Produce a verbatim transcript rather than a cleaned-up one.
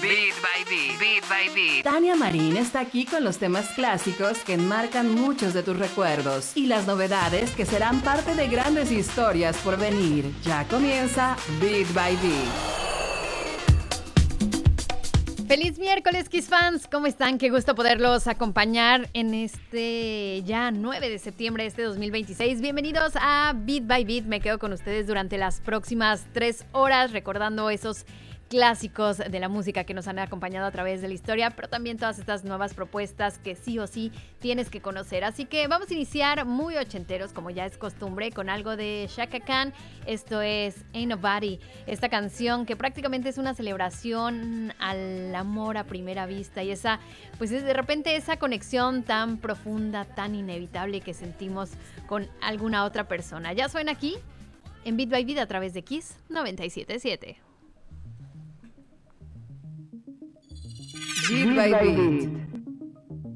Beat by Beat, Beat by Beat. Tania Marín está aquí con los temas clásicos que enmarcan muchos de tus recuerdos y las novedades que serán parte de grandes historias por venir. Ya comienza Beat by Beat. Feliz miércoles, Kiss fans. ¿Cómo están? Qué gusto poderlos acompañar en este ya nueve de septiembre de este dos mil veintiséis. Bienvenidos a Beat by Beat. Me quedo con ustedes durante las próximas tres horas recordando esos clásicos de la música que nos han acompañado a través de la historia, pero también todas estas nuevas propuestas que sí o sí tienes que conocer. Así que vamos a iniciar muy ochenteros, como ya es costumbre, con algo de Chaka Khan. Esto es Ain't Nobody, esta canción que prácticamente es una celebración al amor a primera vista y esa, pues es de repente esa conexión tan profunda, tan inevitable que sentimos con alguna otra persona. Ya suena aquí en Beat by Beat a través de Kiss noventa y siete punto siete. Beat by Beat.